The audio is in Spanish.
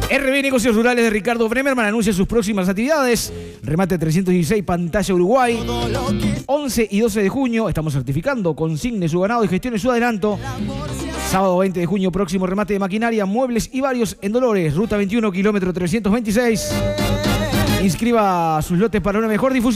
RB Negocios Rurales de Ricardo Bremerman anuncia sus próximas actividades. Remate 316 Pantalla Uruguay. 11 y 12 de junio estamos certificando. Consigne su ganado y gestione su adelanto. Sábado 20 de junio próximo remate de maquinaria, muebles y varios en Dolores. Ruta 21, kilómetro 326. Inscriba sus lotes para una mejor difusión.